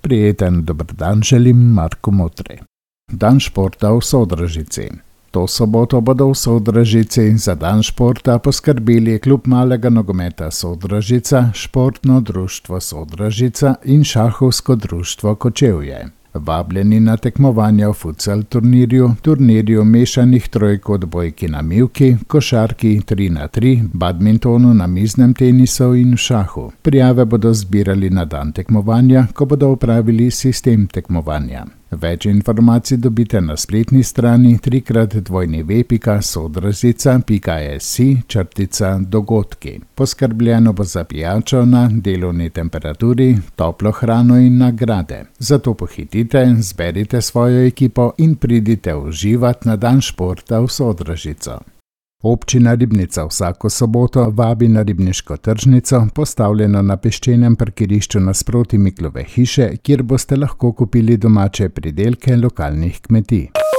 Prijeten dober dan želim, Marko Motre. Dan športa v Sodražici. To soboto bodo v Sodražici za dan športa poskrbeli Klub malega nogometa Sodražica, Športno društvo Sodražica in Šahovsko društvo Kočevje. Vabljeni na tekmovanja v futsal turnirju mešanih trojk odbojki na mivki, košarki 3x3, badmintonu, namiznem tenisu in šahu. Prijave bodo zbirali na dan tekmovanja, ko bodo upravili sistem tekmovanja. Več informacij dobite na spletni strani www.sodražica.si/dogodki. Poskrbljeno bo za pijačo na delovni temperaturi, toplo hrano in nagrade. Zato pohitite, zberite svojo ekipo in pridite uživat na dan športa v Sodražico. Občina Ribnica vsako soboto vabi na ribniško tržnico, postavljeno na peščenem parkirišču nasproti Miklove hiše, kjer boste lahko kupili domače pridelke lokalnih kmetij.